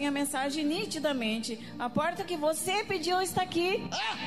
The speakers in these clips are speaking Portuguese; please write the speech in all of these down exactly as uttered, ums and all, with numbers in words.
assim a mensagem nitidamente: a porta que você pediu está aqui.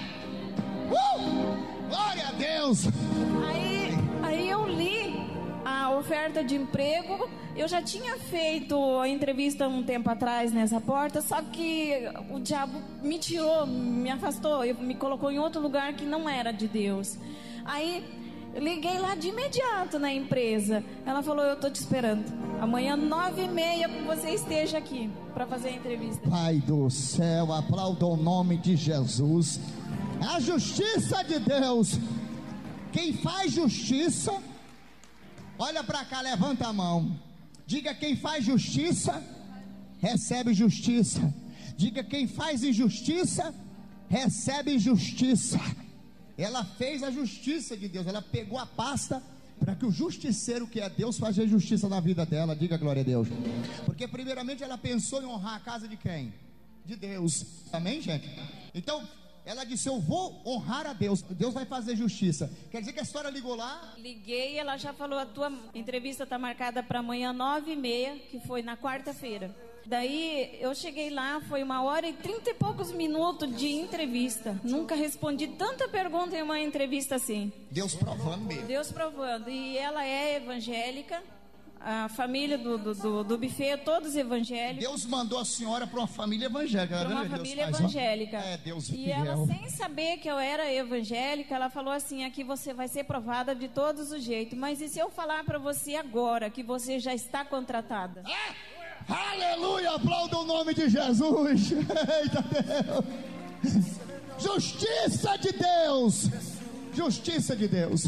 Ah! Uh! Glória a Deus! Aí, aí eu li a oferta de emprego. Eu já tinha feito a entrevista um tempo atrás nessa porta, só que o diabo me tirou, me afastou, me colocou em outro lugar que não era de Deus. Aí eu liguei lá de imediato na empresa. Ela falou: eu tô te esperando. Amanhã, nove e meia, você esteja aqui para fazer a entrevista. Pai do céu, aplauda o nome de Jesus. A justiça de Deus. Quem faz justiça, olha para cá, levanta a mão. Diga: quem faz justiça, recebe justiça. Diga: quem faz injustiça, recebe injustiça. Ela fez a justiça de Deus. Ela pegou a pasta para que o justiceiro, que é Deus, faça justiça na vida dela. Diga glória a Deus. Porque primeiramente ela pensou em honrar a casa de quem? De Deus. Amém, gente? Então ela disse: eu vou honrar a Deus. Deus vai fazer justiça. Quer dizer que a senhora ligou lá? Liguei, ela já falou: a tua entrevista está marcada para amanhã nove e meia, que foi na quarta-feira. Daí eu cheguei lá, foi uma hora e trinta e poucos minutos de entrevista. Nunca respondi tanta pergunta em uma entrevista assim. Deus provando mesmo. Deus provando. E ela é evangélica. A família do, do, do, do buffet, todos evangélicos. Deus mandou a senhora para uma família evangélica. Para uma família Deus evangélica. Faz, é, Deus e fiel. ela, sem saber que eu era evangélica, ela falou assim: aqui você vai ser provada de todos os jeitos. Mas e se eu falar para você agora que você já está contratada? Ah! Aleluia, aplauda o nome de Jesus. Eita Deus. Justiça de Deus. Justiça de Deus.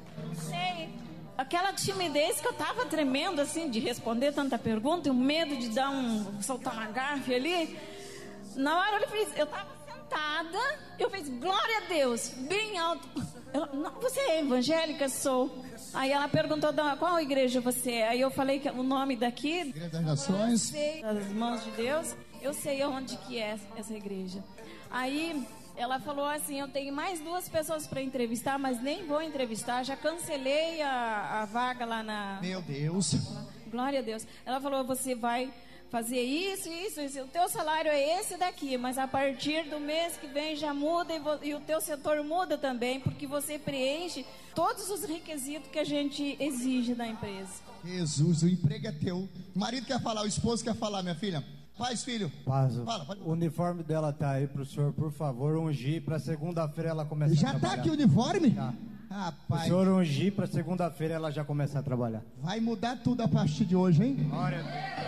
Sei. Aquela timidez que eu tava tremendo assim de responder tanta pergunta, e o medo de dar um soltar uma garfe ali. Na hora eu fiz, eu tava sentada, eu fiz glória a Deus, bem alto. Eu, não, você é evangélica? Sou. Aí ela perguntou: da qual igreja você é? Aí eu falei que o nome daqui, Igreja das Nações, eu sei, das Mãos de Deus. Eu sei onde que é essa igreja. Aí ela falou assim: eu tenho mais duas pessoas para entrevistar, mas nem vou entrevistar, já cancelei a, a vaga lá na... Meu Deus. Glória a Deus. Ela falou: você vai fazer isso, isso, isso. O teu salário é esse daqui, mas a partir do mês que vem já muda, e, vo, e o teu setor muda também, porque você preenche todos os requisitos que a gente exige da empresa. Jesus, o emprego é teu. O marido quer falar, o esposo quer falar, minha filha. Paz, filho. Paz. Fala, pode... O uniforme dela tá aí pro senhor, por favor, ungir para segunda-feira ela começar já a trabalhar. Já tá aqui o uniforme? Tá. Rapaz. O senhor ungir para segunda-feira ela já começar a trabalhar. Vai mudar tudo a partir de hoje, hein? Glória a Deus.